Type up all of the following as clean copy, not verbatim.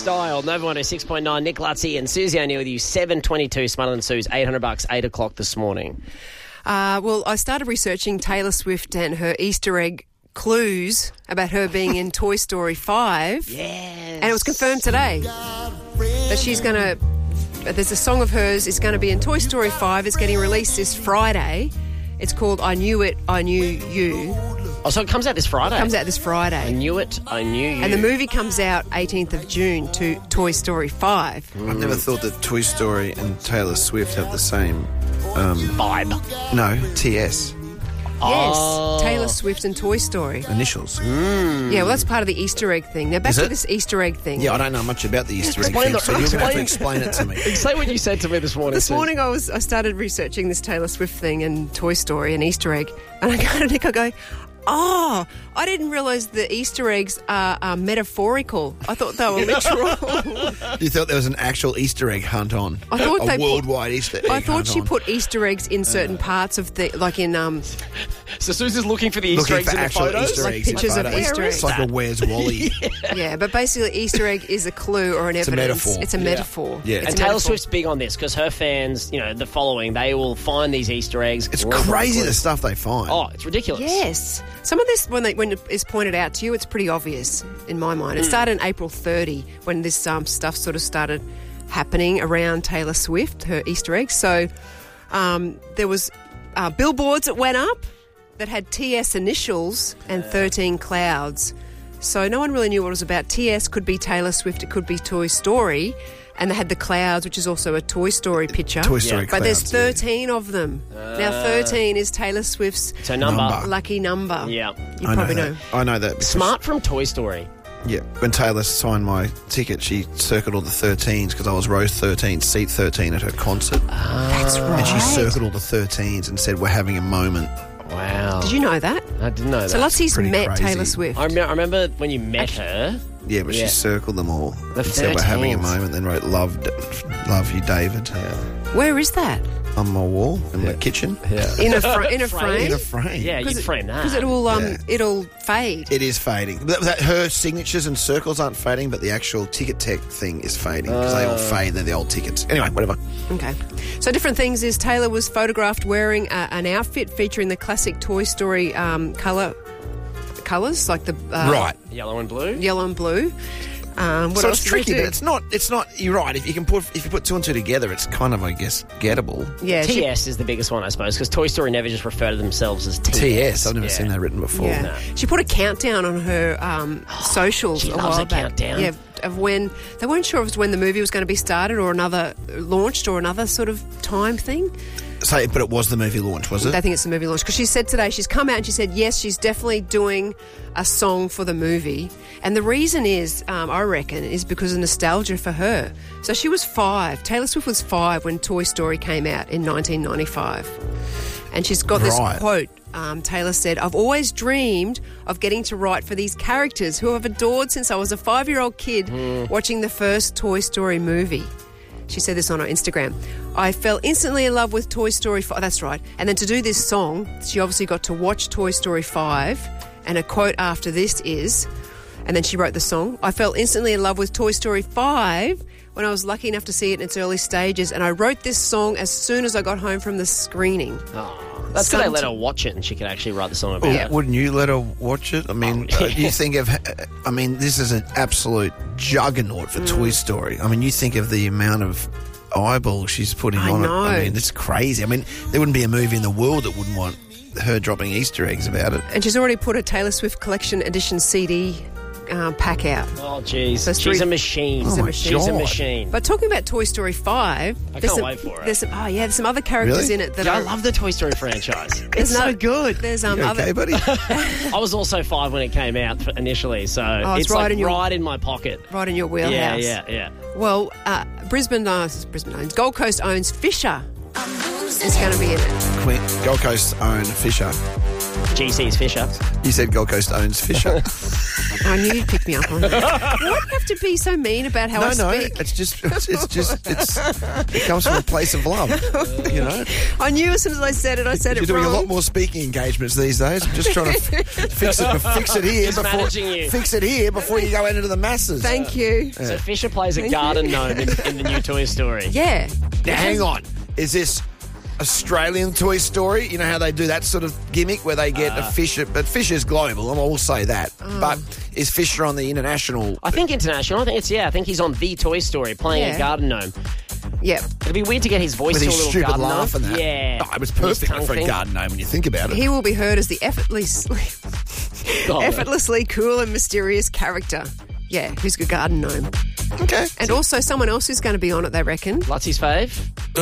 Style, Nova 106.9, Nick Lutzy and Susie O'Neill with you, 7:22, Smarter Than Sue's, $800, 8 o'clock this morning. Well, I started researching Taylor Swift and her Easter egg clues about her being in Toy Story 5. Yes. And it was confirmed today that she's going to... There's a song of hers, it's going to be in Toy Story 5. It's getting released this Friday. It's called I Knew It, I Knew You. Oh, so it comes out this Friday? It comes out this Friday. I knew it, I knew you. And the movie comes out 18th of June to Toy Story 5. I've never thought that Toy Story and Taylor Swift have the same... vibe. No, TS. Oh. Yes, Taylor Swift and Toy Story. Initials. Yeah, well, that's part of the Easter egg thing. Now, back Is to it? this Easter egg thing. Yeah, I don't know much about the Easter egg Explain thing, so you're going to have to explain it to me. Say what you said to me this morning. This morning I started researching this Taylor Swift thing and Toy Story and Easter egg, and I go to Nick, I go, oh, I didn't realise the Easter eggs are metaphorical. I thought they were literal. You thought there was an actual Easter egg hunt on? I thought a worldwide Easter egg I thought hunt she on. put Easter eggs in certain parts of the, like in So Susie's looking for the Easter Looking eggs for in the actual photos? Easter Like eggs in pictures of photos. Easter eggs. It's like a Where's Wally? yeah, but basically Easter egg is a clue or an It's a evidence. metaphor. It's a metaphor. Yeah. It's And a Taylor metaphor. Swift's big on this because her fans, you know, the following, they will find these Easter eggs. It's Love them. crazy the stuff they find. Oh, it's ridiculous. Yes. Some of this, when it is pointed out to you, it's pretty obvious in my mind. It started in April 30 when this stuff sort of started happening around Taylor Swift, her Easter eggs. So there was billboards that went up that had TS initials and 13 clouds. So no one really knew what it was about. TS could be Taylor Swift, it could be Toy Story. And they had the clouds, which is also a Toy Story picture. Toy Story But there's clouds, 13 of them. Now 13 is Taylor Swift's So number. lucky number. Yeah. You I know probably that. know. I know that. because- Smart from Toy Story. Yeah. When Taylor signed my ticket, she circled all the 13s because I was row 13, seat 13 at her concert. That's right. And she circled all the 13s and said, we're having a moment. Wow. Did you know that? I didn't know that. So Lutzie's pretty met crazy. Taylor Swift. I remember when you met her. Yeah, but Yeah. she circled them all. The And said, we're having a 13s. moment, then wrote, love you, David, Where is that? on my wall in my kitchen. Yeah. In a In a frame? frame. Yeah, you'd frame that. Because it'll Yeah. it'll fade. It is fading. Her signatures and circles aren't fading, but the actual ticket tech thing is fading because they all fade. They're the old tickets. Anyway, whatever. Okay. So different things is Taylor was photographed wearing an outfit featuring the classic Toy Story colours, like the Right. Yellow and blue. yellow and blue. What So else it's did tricky, they do? but it's not. You're right. If you put two and two together, it's kind of, I guess, gettable. Yeah, she- TS is the biggest one, I suppose, because Toy Story never just refer to themselves as TS. TS. I've never Yeah. seen that written before. Yeah. No. She put a countdown on her socials She a loves while a back. countdown. Yeah, of when they weren't sure if it was when the movie was going to be started or another launched or another sort of time thing. So, but it was the movie launch, was it? I think it's the movie launch because she said today she's come out and she said yes, she's definitely doing a song for the movie, and the reason is I reckon is because of nostalgia for her. So she was 5. Taylor Swift was 5 when Toy Story came out in 1995, and she's got this Right. quote. Taylor said, "I've always dreamed of getting to write for these characters who I've adored since I was a 5-year-old kid watching the first Toy Story movie." She said this on her Instagram. "I fell instantly in love with Toy Story 5. That's right. And then to do this song, she obviously got to watch Toy Story 5. And a quote after this is, and then she wrote the song, "I fell instantly in love with Toy Story 5 when I was lucky enough to see it in its early stages. And I wrote this song as soon as I got home from the screening." Oh, that's good they let her watch it and she could actually write the song about it. Wouldn't you let her watch it? I mean, you think of... I mean, this is an absolute juggernaut for Toy Story. I mean, you think of the amount of eyeball she's putting I on know. it. I mean, it's crazy. I mean, there wouldn't be a movie in the world that wouldn't want her dropping Easter eggs about it. And she's already put a Taylor Swift Collection Edition CD pack out. Oh, jeez. So She's a machine. Oh, my She's a God. machine. But talking about Toy Story 5... I can't wait for it. There's some other characters Really? in it that Yeah, I are... love the Toy Story franchise. There's It's so no- good. There's You other... okay, buddy? I was also 5 when it came out initially, so it's it's right like in your- right in my pocket. Right in your wheelhouse. Yeah. Well, Brisbane owns, Gold Coast owns Fisher. Is going to be in it. Gold Coast own Fisher. GC's Fisher. You said Gold Coast owns Fisher. I knew you'd pick me up on that. Why do you have to be so mean about how I speak? It comes from a place of love, you know. I knew as soon as I said it You're wrong. doing a lot more speaking engagements these days. I'm just trying to fix it here managing you. Fix it here before you go into the masses. Thank you. So Fisher plays a garden gnome in the new Toy Story. Yeah. Now, hang on. Is this Australian Toy Story? You know how they do that sort of gimmick where they get a Fisher, but Fisher's global, and I will say that. But is Fisher on the international? I think international. I think he's on the Toy Story playing a garden gnome. Yep. It'd be weird to get his voice With to a his little stupid garden laugh gnome. and that. Yeah. Oh, it was perfect for a garden gnome when you think about it. He will be heard as the effortlessly cool and mysterious character. Yeah, who's a garden gnome. Okay. And also someone else who's going to be on it, they reckon. Lutzie's fave?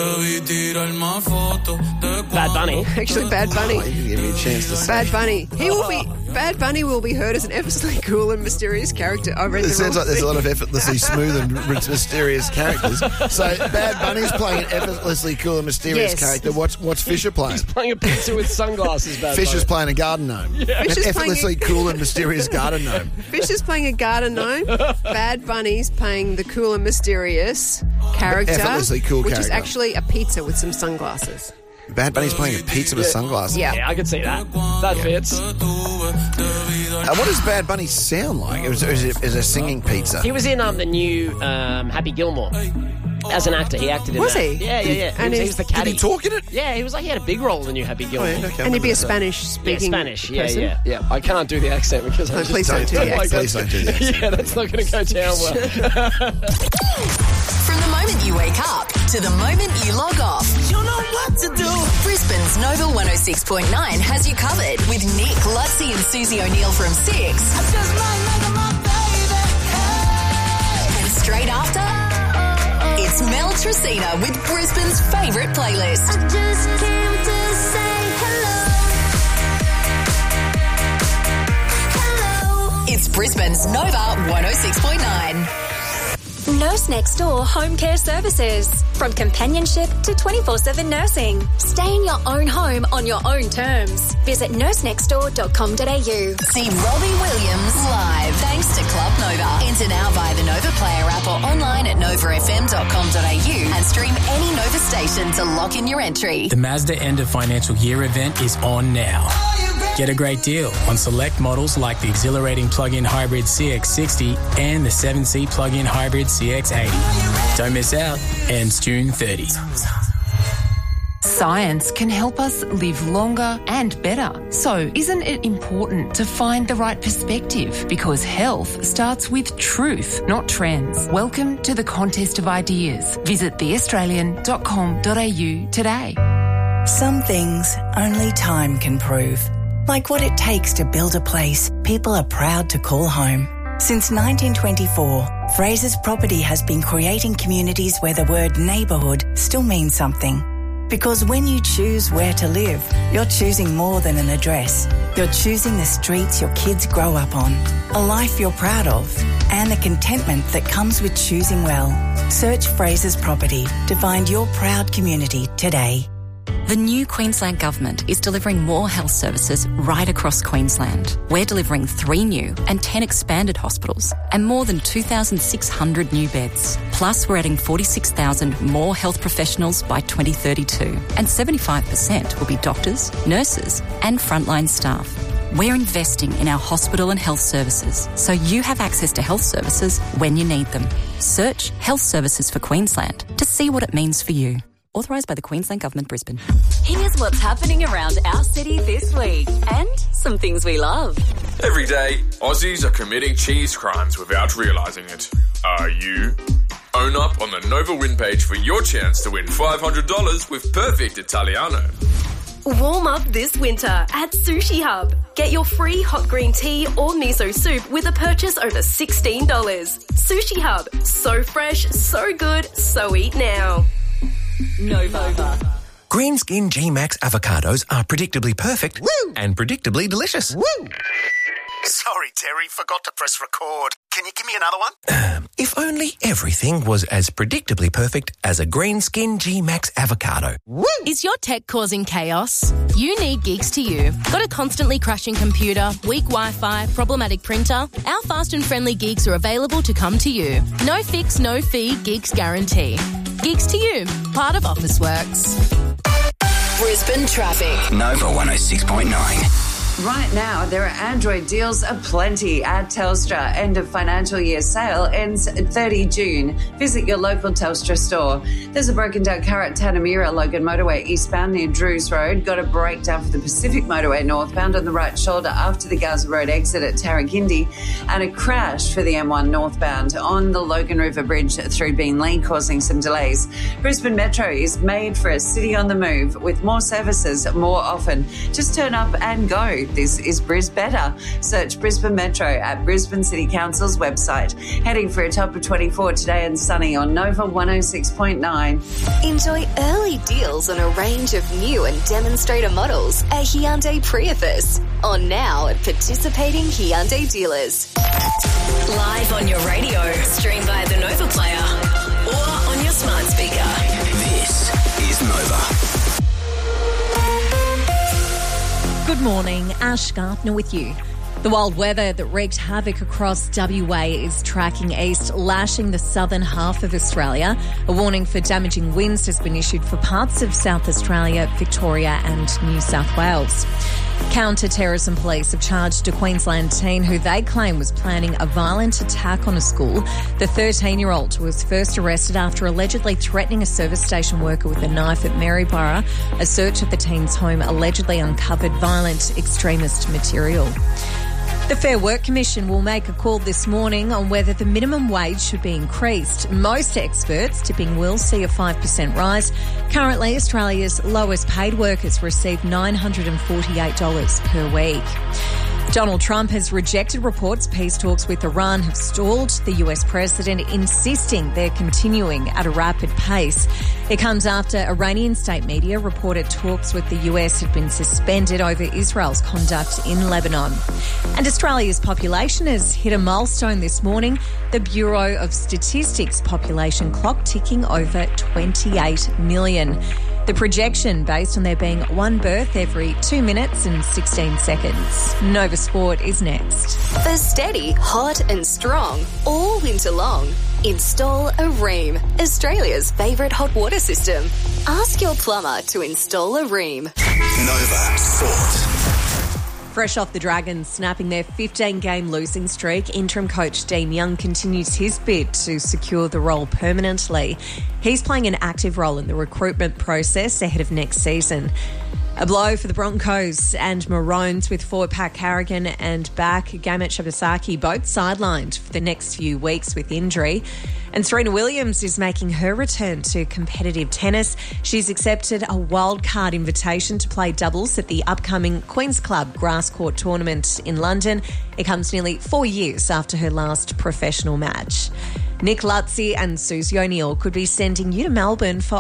Bad Bunny. Actually, Bad Bunny. Oh, you can give me a chance to say. Bad Bunny. Bad Bunny will be heard as an effortlessly cool and mysterious character. I read It the sounds wrong like there's a thing. lot of effortlessly smooth and mysterious characters. So Bad Bunny's playing an effortlessly cool and mysterious Yes. character. What's Fisher playing? Playing a pizza with sunglasses, Bad Fisher's Bunny. playing a garden gnome. An Fisher's effortlessly cool and mysterious garden gnome. Fisher's playing a garden gnome. Bad Bunny's playing the cool and mysterious character. Effortlessly cool which is character. actually a pizza with some sunglasses. Bad Bunny's playing a pizza with sunglasses. Yeah. Yeah, I could see that. That fits. What does Bad Bunny sound like? Is it a singing pizza? He was in the new Happy Gilmore. As an actor, he acted in Was that. he? Yeah. And he was the Did caddy. he talk in it? Yeah, he had a big role in the new Happy Gilmore. Okay, And he'd be a I remember that. Spanish-speaking Spanish. person. Yeah. I can't do the accent because No, please don't do the accent. Please don't do that. Yeah, that's not going to go down well. From the moment you wake up to the moment you log off, you know what to do. Brisbane's Nova 106.9 has you covered with Nick, Lutzi and Susie O'Neill from 6. And straight after, it's Mel Tracina with Brisbane's favourite playlist. I just came to say hello. It's Brisbane's Nova 106.9. Nurse Next Door Home Care Services. From companionship to 24/7 nursing. Stay in your own home on your own terms. Visit nursenextdoor.com.au. See Robbie Williams live thanks to Club Nova. Enter now via the Nova Player app or online at novafm.com.au and stream any Nova station to lock in your entry. The Mazda End of Financial Year event is on now. Get a great deal on select models like the exhilarating plug-in hybrid CX-60 and the 7-seat plug-in hybrid CX-80. Don't miss out. Ends June 30. Science can help us live longer and better. So isn't it important to find the right perspective? Because health starts with truth, not trends. Welcome to the Contest of Ideas. Visit theaustralian.com.au today. Some things only time can prove. Like what it takes to build a place people are proud to call home. Since 1924, Fraser's Property has been creating communities where the word neighbourhood still means something. Because when you choose where to live, you're choosing more than an address. You're choosing the streets your kids grow up on, a life you're proud of, and the contentment that comes with choosing well. Search Fraser's Property to find your proud community today. The new Queensland Government is delivering more health services right across Queensland. We're delivering 3 new and 10 expanded hospitals and more than 2,600 new beds. Plus, we're adding 46,000 more health professionals by 2032, and 75% will be doctors, nurses and frontline staff. We're investing in our hospital and health services so you have access to health services when you need them. Search Health Services for Queensland to see what it means for you. Authorised by the Queensland Government, Brisbane. Here's what's happening around our city this week and some things we love. Every day, Aussies are committing cheese crimes without realising it. Are you? Own up on the Nova Win page for your chance to win $500 with Perfect Italiano. Warm up this winter at Sushi Hub. Get your free hot green tea or miso soup with a purchase over $16. Sushi Hub. So fresh, so good, so eat now. Nova. Green Skin G-Max avocados are predictably perfect and predictably delicious. Sorry, Terry, forgot to press record. Can you give me another one? If only everything was as predictably perfect as a green skin G-Max avocado. Is your tech causing chaos? You need Gigs to You. Got a constantly crashing computer, weak Wi-Fi, problematic printer? Our fast and friendly gigs are available to come to you. No fix, no fee, Gigs guarantee. Gigs to You, part of Officeworks. Brisbane traffic. Nova 106.9. Right now, there are Android deals aplenty at Telstra. End of financial year sale ends 30 June. Visit your local Telstra store. There's a broken down car at Tanamira Logan Motorway eastbound near Drews Road. Got a breakdown for the Pacific Motorway northbound on the right shoulder after the Gaza Road exit at Tarragindi. And a crash for the M1 northbound on the Logan River Bridge through Beenleigh, causing some delays. Brisbane Metro is made for a city on the move with more services more often. Just turn up and go. This is Bris Better. Search Brisbane Metro at Brisbane City Council's website. Heading for a top of 24 today and sunny on Nova 106.9. Enjoy early deals on a range of new and demonstrator models at Hyundai Prius. On now at participating Hyundai dealers. Live on your radio. Stream via the Nova Player or on your smart speaker. This is Nova. Good morning, Ash Gartner with you. The wild weather that wreaked havoc across WA is tracking east, lashing the southern half of Australia. A warning for damaging winds has been issued for parts of South Australia, Victoria and New South Wales. Counter-terrorism police have charged a Queensland teen who they claim was planning a violent attack on a school. The 13-year-old was first arrested after allegedly threatening a service station worker with a knife at Maryborough. A search of the teen's home allegedly uncovered violent extremist material. The Fair Work Commission will make a call this morning on whether the minimum wage should be increased. Most experts tipping we'll see a 5% rise. Currently, Australia's lowest paid workers receive $948 per week. Donald Trump has rejected reports peace talks with Iran have stalled, the US president insisting they're continuing at a rapid pace. It comes after Iranian state media reported talks with the US had been suspended over Israel's conduct in Lebanon. And Australia's population has hit a milestone this morning. The Bureau of Statistics population clock ticking over 28 million. The projection based on there being one birth every 2 minutes and 16 seconds. Nova Sport is next. For steady, hot and strong all winter long, install a Ream, Australia's favourite hot water system. Ask your plumber to install a Ream. Nova Sport. Fresh off the Dragons snapping their 15-game losing streak, interim coach Dean Young continues his bid to secure the role permanently. He's playing an active role in the recruitment process ahead of next season. A blow for the Broncos and Maroons with forward Pat Carrigan and back Gamet Shabasaki both sidelined for the next few weeks with injury. And Serena Williams is making her return to competitive tennis. She's accepted a wildcard invitation to play doubles at the upcoming Queen's Club Grass Court tournament in London. It comes nearly 4 years after her last professional match. Nick Lutzi and Susie O'Neill could be sending you to Melbourne for